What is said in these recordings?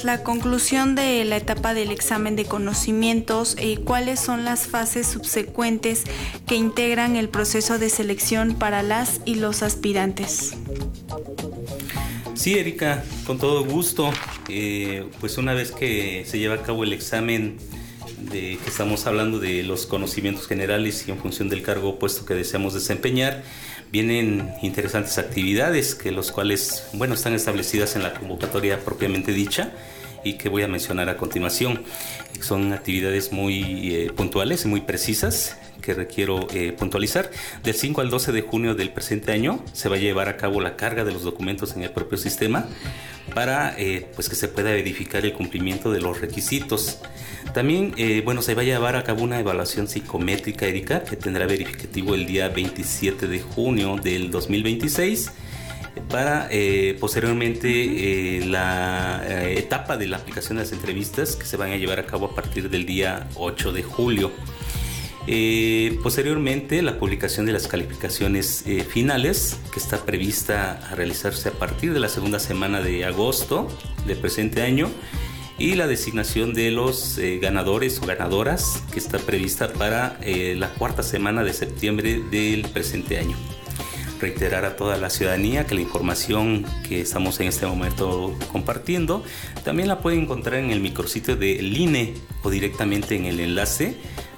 La conclusión de la etapa del examen de conocimientos, ¿cuáles son las fases subsecuentes que integran el proceso de selección para las y los aspirantes? Sí, Erika, con todo gusto. Pues una vez que se lleva a cabo el examen de que estamos hablando de los conocimientos generales y en función del cargo o puesto que deseamos desempeñar, vienen interesantes actividades que los cuales, están establecidas en la convocatoria propiamente dicha y que voy a mencionar a continuación. Son actividades muy puntuales y muy precisas que requiero puntualizar. Del 5 al 12 de junio del presente año se va a llevar a cabo la carga de los documentos en el propio sistema para que se pueda verificar el cumplimiento de los requisitos. También se va a llevar a cabo una evaluación psicométrica, Erika, que tendrá verificativo el día 27 de junio del 2026 para posteriormente la etapa de la aplicación de las entrevistas que se van a llevar a cabo a partir del día 8 de julio. Posteriormente la publicación de las calificaciones finales, que está prevista a realizarse a partir de la segunda semana de agosto del presente año, y la designación de los ganadores o ganadoras, que está prevista para la cuarta semana de septiembre del presente año. Reiterar a toda la ciudadanía que la información que estamos en este momento compartiendo también la pueden encontrar en el micrositio del INE o directamente en el enlace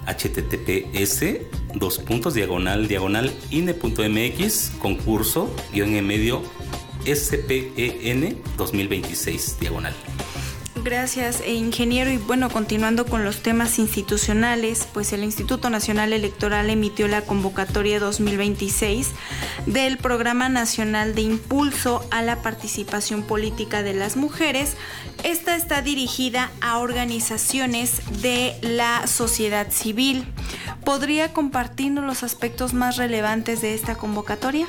https://ine.mx concurso-en-medio SPEN 2026 diagonal. Gracias, ingeniero. Y continuando con los temas institucionales, pues el Instituto Nacional Electoral emitió la convocatoria 2026 del Programa Nacional de Impulso a la Participación Política de las Mujeres. Esta está dirigida a organizaciones de la sociedad civil. ¿Podría compartirnos los aspectos más relevantes de esta convocatoria?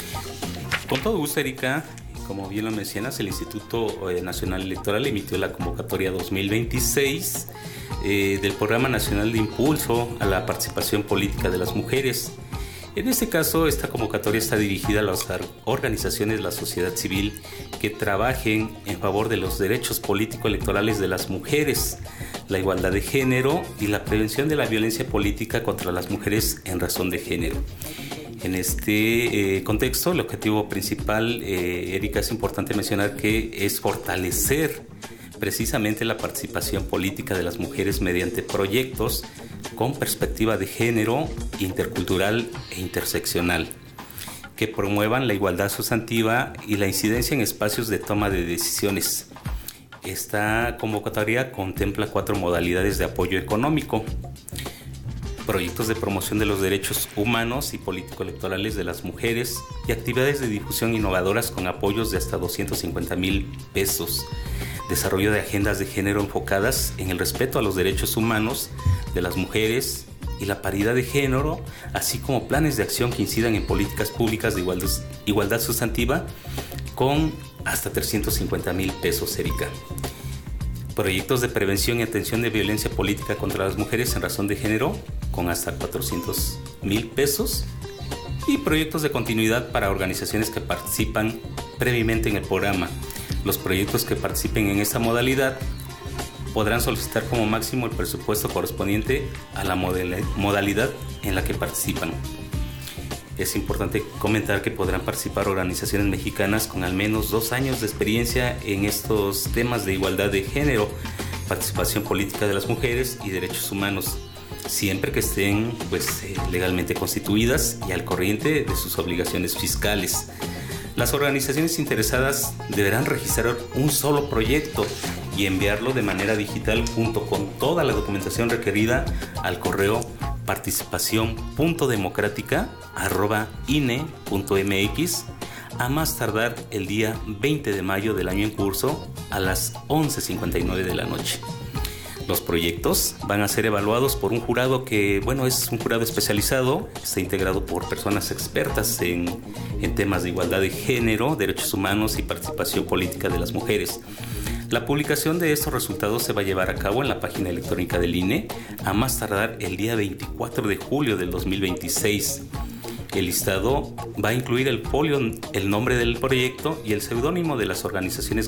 Con todo gusto, Erika. Como bien lo mencionas, el Instituto Nacional Electoral emitió la convocatoria 2026 del Programa Nacional de Impulso a la Participación Política de las Mujeres. En este caso, esta convocatoria está dirigida a las organizaciones de la sociedad civil que trabajen en favor de los derechos político-electorales de las mujeres, la igualdad de género y la prevención de la violencia política contra las mujeres en razón de género. En este contexto, el objetivo principal, Erika, es importante mencionar que es fortalecer precisamente la participación política de las mujeres mediante proyectos con perspectiva de género, intercultural e interseccional, que promuevan la igualdad sustantiva y la incidencia en espacios de toma de decisiones. Esta convocatoria contempla 4 modalidades de apoyo económico: proyectos de promoción de los derechos humanos y político-electorales de las mujeres y actividades de difusión innovadoras con apoyos de hasta 250,000 pesos, desarrollo de agendas de género enfocadas en el respeto a los derechos humanos de las mujeres y la paridad de género, así como planes de acción que incidan en políticas públicas de igualdad sustantiva con hasta 350,000 pesos, Erika. Proyectos de prevención y atención de violencia política contra las mujeres en razón de género con hasta 400,000 pesos, y proyectos de continuidad para organizaciones que participan previamente en el programa. Los proyectos que participen en esta modalidad podrán solicitar como máximo el presupuesto correspondiente a la modalidad en la que participan. Es importante comentar que podrán participar organizaciones mexicanas con al menos 2 años de experiencia en estos temas de igualdad de género, participación política de las mujeres y derechos humanos, siempre que estén legalmente constituidas y al corriente de sus obligaciones fiscales. Las organizaciones interesadas deberán registrar un solo proyecto y enviarlo de manera digital junto con toda la documentación requerida al correo participación.democrática@ine.mx a más tardar el día 20 de mayo del año en curso a las 11:59 de la noche. Los proyectos van a ser evaluados por un jurado que, es un jurado especializado, está integrado por personas expertas en temas de igualdad de género, derechos humanos y participación política de las mujeres. La publicación de estos resultados se va a llevar a cabo en la página electrónica del INE a más tardar el día 24 de julio del 2026. El listado va a incluir el folio, el nombre del proyecto y el seudónimo de las organizaciones